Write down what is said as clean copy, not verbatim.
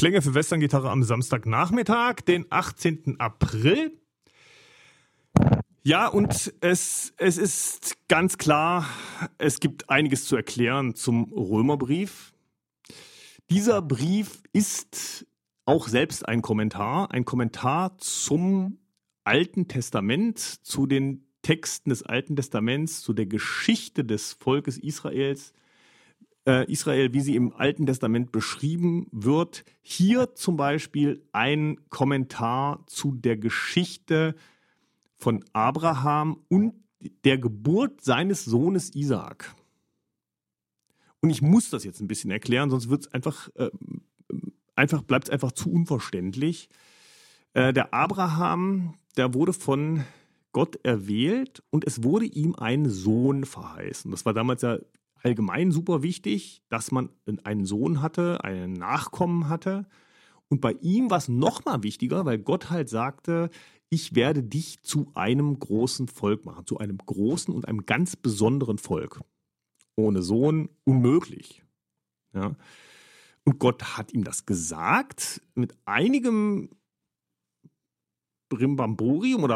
Klänge für Westerngitarre am Samstagnachmittag, den 18. April. Ja, und es ist ganz klar, es gibt einiges zu erklären zum Römerbrief. Dieser Brief ist auch selbst ein Kommentar zum Alten Testament, zu den Texten des Alten Testaments, zu der Geschichte des Volkes Israels. Israel, wie sie im Alten Testament beschrieben wird. Hier zum Beispiel ein Kommentar zu der Geschichte von Abraham und der Geburt seines Sohnes Isaak. Und ich muss das jetzt ein bisschen erklären, sonst wird es bleibt es einfach zu unverständlich. Der Abraham, der wurde von Gott erwählt und es wurde ihm ein Sohn verheißen. Das war damals ja allgemein super wichtig, dass man einen Sohn hatte, einen Nachkommen hatte. Und bei ihm war es nochmal wichtiger, weil Gott halt sagte, ich werde dich zu einem großen Volk machen, zu einem großen und einem ganz besonderen Volk. Ohne Sohn unmöglich. Ja. Und Gott hat ihm das gesagt mit einigem Brimbamborium oder